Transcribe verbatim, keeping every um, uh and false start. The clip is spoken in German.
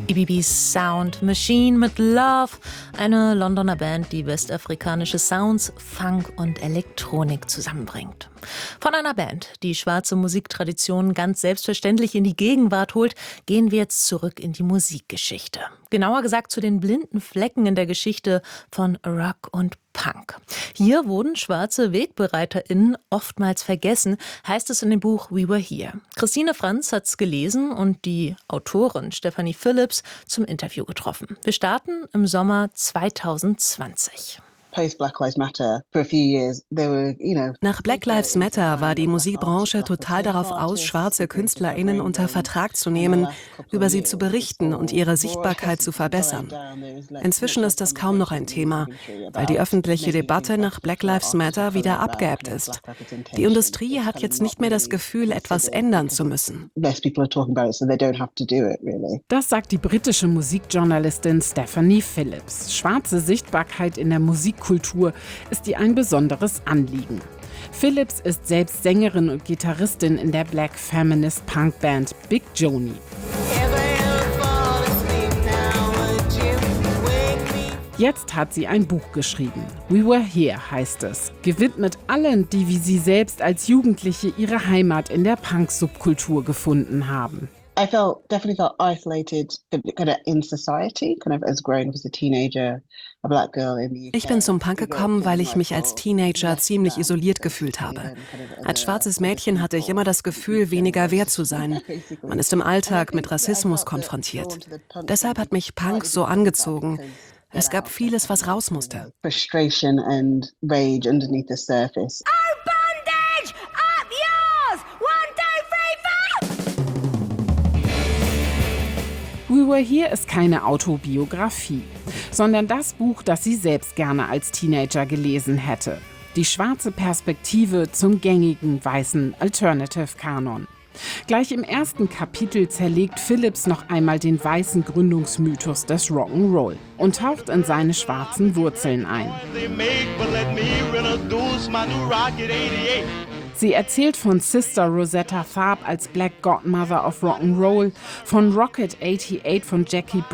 E B B's Sound Machine mit Love, eine Londoner Band, die westafrikanische Sounds, Funk und Elektronik zusammenbringt. Von einer Band, die schwarze Musiktraditionen ganz selbstverständlich in die Gegenwart holt, gehen wir jetzt zurück in die Musikgeschichte. Genauer gesagt zu den blinden Flecken in der Geschichte von Rock und Punk. Hier wurden schwarze WegbereiterInnen oftmals vergessen, heißt es in dem Buch We Were Here. Christine Franz hat's gelesen und die Autorin Stephanie Phillips zum Interview getroffen. Wir starten im Sommer zweitausendzwanzig. Nach Black Lives Matter war die Musikbranche total darauf aus, schwarze KünstlerInnen unter Vertrag zu nehmen, über sie zu berichten und ihre Sichtbarkeit zu verbessern. Inzwischen ist das kaum noch ein Thema, weil die öffentliche Debatte nach Black Lives Matter wieder abgeebbt ist. Die Industrie hat jetzt nicht mehr das Gefühl, etwas ändern zu müssen. Das sagt die britische Musikjournalistin Stephanie Phillips. Schwarze Sichtbarkeit in der Musikkultur ist ihr ein besonderes Anliegen. Phillips ist selbst Sängerin und Gitarristin in der Black Feminist Punk Band Big Joanie. Jetzt hat sie ein Buch geschrieben. We Were Here heißt es. Gewidmet allen, die wie sie selbst als Jugendliche ihre Heimat in der Punk-Subkultur gefunden haben. I felt definitely felt isolated kind of in society, kind of as growing up as a teenager, a black girl in the U K. Ich bin zum Punk gekommen, weil ich mich als Teenager ziemlich isoliert gefühlt habe. Als schwarzes Mädchen hatte ich immer das Gefühl, weniger wert zu sein. Man ist im Alltag mit Rassismus konfrontiert. Deshalb hat mich Punk so angezogen. Es gab vieles, was raus musste. Frustration and rage underneath the surface. We Were Here ist keine Autobiografie, sondern das Buch, das sie selbst gerne als Teenager gelesen hätte. Die schwarze Perspektive zum gängigen weißen Alternative-Kanon. Gleich im ersten Kapitel zerlegt Phillips noch einmal den weißen Gründungsmythos des Rock'n'Roll und taucht in seine schwarzen Wurzeln ein. Sie erzählt von Sister Rosetta Tharpe als Black Godmother of Rock'n'Roll, von Rocket achtundachtzig von Jackie